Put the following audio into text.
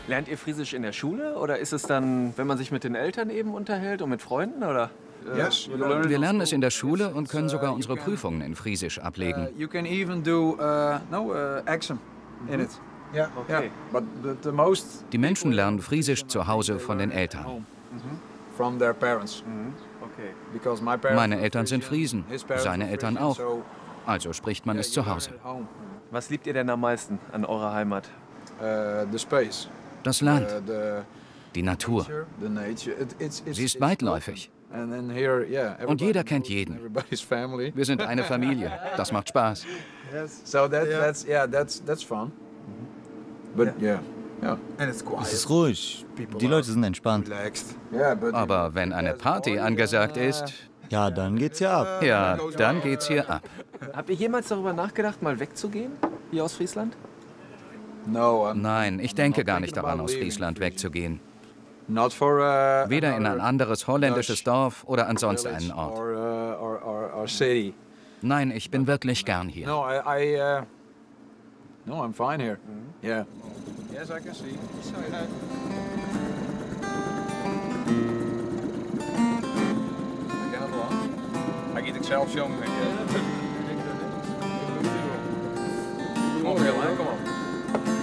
Lernt ihr Friesisch in der Schule oder ist es dann, wenn man sich mit den Eltern eben unterhält und mit Freunden, oder? Wir lernen es in der Schule und können sogar unsere Prüfungen in Friesisch ablegen. You can even do exam in it. Yeah. Okay. But the most Die Menschen lernen Friesisch zu Hause von den Eltern. from their parents. Okay. Because my parents Meine Eltern sind Friesen, his parents seine were Eltern Frisian, auch. so, Also spricht man es zu Hause. at home. Was liebt ihr denn am meisten an eurer Heimat? The space, Das Land, the die Natur. the nature. Sie ist weitläufig. And then here, yeah, Und jeder everybody kennt knows jeden. Everybody's family. Wir sind eine Familie. Das macht Spaß. So that's fun. But yeah. Es ist ruhig. Die Leute sind entspannt. Yeah, but Aber wenn eine Party angesagt ist, Ja, dann geht's ja ab. ja, dann geht's hier ab. Habt ihr jemals darüber nachgedacht, mal wegzugehen, hier aus Friesland? no, Nein, ich denke gar nicht daran, aus Friesland wegzugehen. not for Weder in ein anderes holländisches Dorf oder an sonst village einen Ort. or city. Nein, ich bin wirklich gern hier. No, no, I'm fine here. Yeah. Yes, I can see. Hij gaat het zelf filmen.